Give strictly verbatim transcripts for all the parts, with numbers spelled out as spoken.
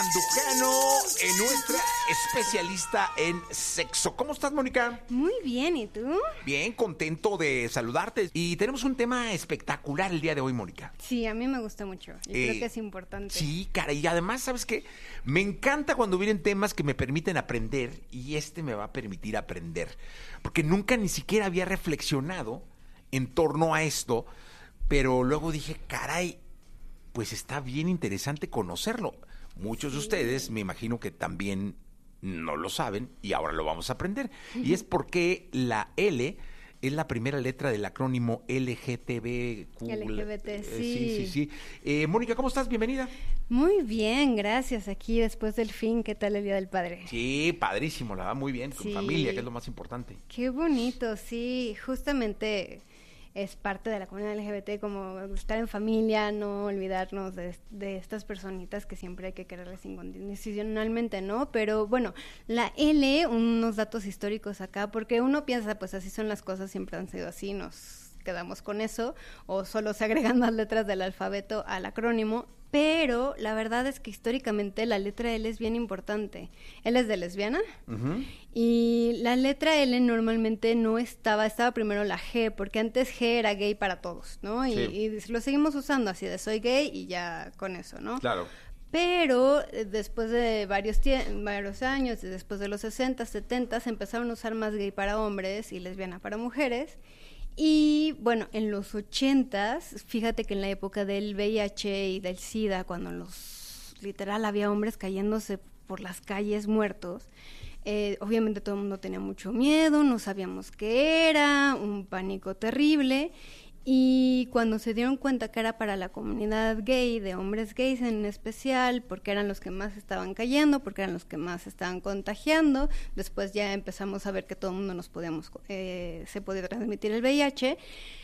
Mandujano, eh, nuestra especialista en sexo. ¿Cómo estás, Mónica? Muy bien, ¿y tú? Bien, contento de saludarte. Y tenemos un tema espectacular el día de hoy, Mónica. Sí, a mí me gusta mucho. Y Eh, creo que es importante. Sí, cara, y además, ¿sabes qué? Me encanta cuando vienen temas que me permiten aprender, y este me va a permitir aprender. Porque nunca ni siquiera había reflexionado en torno a esto, pero luego dije, caray, pues está bien interesante conocerlo. Muchos de ustedes me imagino que también no lo saben y ahora lo vamos a aprender. Uh-huh. Y es porque la L es la primera letra del acrónimo L G T B Q. L G B T, eh, sí. Sí, sí, sí. Eh, Mónica, ¿cómo estás? Bienvenida. Muy bien, gracias. Aquí después del fin, ¿qué tal el Día del Padre? Sí, padrísimo, la verdad, muy bien. Con Sí. familia, que es lo más importante. Qué bonito, sí. Justamente es parte de la comunidad L G B T, como estar en familia, no olvidarnos de, de estas personitas que siempre hay que quererles incondicionalmente, ¿no? Pero bueno, la L, unos datos históricos acá, porque uno piensa, pues así son las cosas, siempre han sido así, nos quedamos con eso, o solo se agregan más letras del alfabeto al acrónimo, pero la verdad es que históricamente la letra L es bien importante. L es de lesbiana, uh-huh. Y la letra L normalmente no estaba, estaba primero la G, porque antes G era gay para todos, ¿no? Y, sí. y lo seguimos usando así de soy gay y ya con eso, ¿no? Claro. Pero eh, después de varios, tie- varios años, después de los sesenta, setenta, se empezaron a usar más gay para hombres y lesbiana para mujeres. Y bueno, en los ochentas, fíjate que en la época del V I H y del SIDA, cuando los literal había hombres cayéndose por las calles muertos, eh, obviamente todo el mundo tenía mucho miedo, no sabíamos qué era, un pánico terrible. Y cuando se dieron cuenta que era para la comunidad gay, de hombres gays en especial, porque eran los que más estaban cayendo, porque eran los que más estaban contagiando, después ya empezamos a ver que todo el mundo nos podíamos, eh, se podía transmitir el V I H,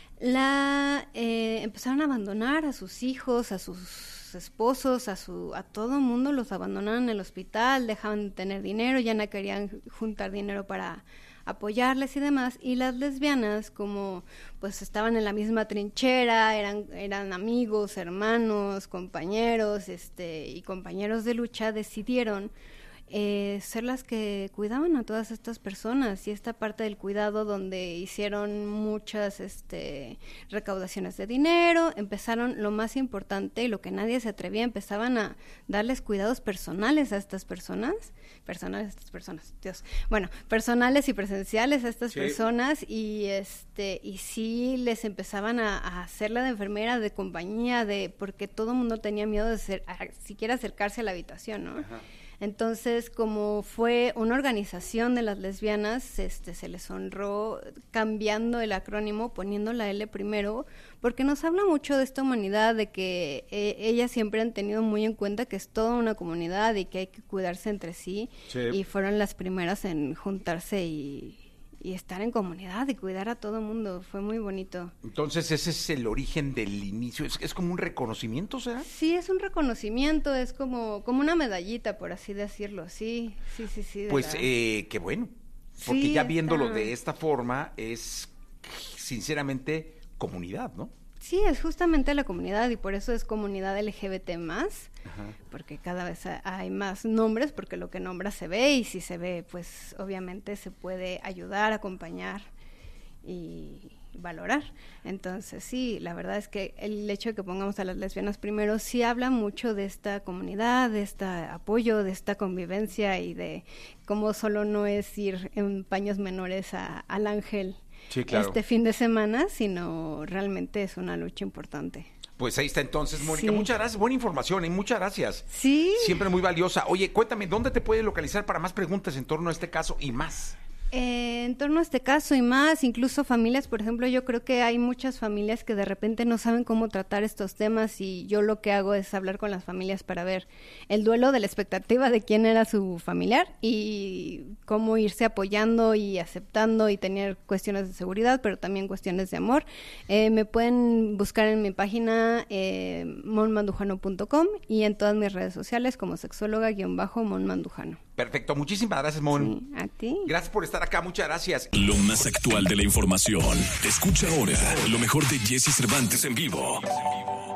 la, eh, empezaron a abandonar a sus hijos, a sus esposos, a su a todo el mundo, los abandonaron en el hospital, dejaban de tener dinero, ya no querían juntar dinero para apoyarles y demás, y las lesbianas, como pues estaban en la misma trinchera, eran eran amigos, hermanos, compañeros, este y compañeros de lucha, decidieron eh, ser las que cuidaban a todas estas personas, y esta parte del cuidado donde hicieron muchas este recaudaciones de dinero, empezaron lo más importante y lo que nadie se atrevía, empezaban a darles cuidados personales a estas personas, personales a estas personas, Dios, bueno, personales y presenciales a estas sí. personas, y este y sí les empezaban a, a hacerla de enfermera, de compañía, de porque todo el mundo tenía miedo de ser, a, siquiera acercarse a la habitación, ¿no? Ajá. Entonces, como fue una organización de las lesbianas, este, se les honró cambiando el acrónimo, poniendo la L primero, porque nos habla mucho de esta humanidad, de que eh, ellas siempre han tenido muy en cuenta que es toda una comunidad y que hay que cuidarse entre sí, sí. Y fueron las primeras en juntarse y... y estar en comunidad y cuidar a todo el mundo, fue muy bonito. Entonces ese es el origen del inicio, ¿es, es como un reconocimiento, será? Sí, es un reconocimiento, es como como una medallita, por así decirlo, sí, sí, sí, sí. Pues la... eh, qué bueno, porque sí, ya viéndolo está... de esta forma es sinceramente comunidad, ¿no? Sí, es justamente la comunidad, y por eso es comunidad L G B T más, ajá. Porque cada vez hay más nombres, porque lo que nombra se ve, y si se ve, pues obviamente se puede ayudar, acompañar y valorar. Entonces sí, la verdad es que el hecho de que pongamos a las lesbianas primero sí habla mucho de esta comunidad, de este apoyo, de esta convivencia, y de cómo solo no es ir en paños menores a, al ángel. Sí, claro. Este fin de semana, sino realmente es una lucha importante. Pues ahí está entonces, Mónica. Sí. Muchas gracias, buena información y muchas gracias. Sí. Siempre muy valiosa. Oye, cuéntame, ¿dónde te puedes localizar para más preguntas en torno a este caso y más? Eh, en torno a este caso y más, incluso familias, por ejemplo, yo creo que hay muchas familias que de repente no saben cómo tratar estos temas, y yo lo que hago es hablar con las familias para ver el duelo de la expectativa de quién era su familiar y cómo irse apoyando y aceptando y tener cuestiones de seguridad, pero también cuestiones de amor. Eh, me pueden buscar en mi página eh, mon mandujano punto com y en todas mis redes sociales como sexóloga-mon mandujano. Perfecto, muchísimas gracias, Mon. Sí, a ti. Gracias por estar acá, muchas gracias. Lo más actual de la información. Escucha ahora lo mejor de Jesse Cervantes en vivo.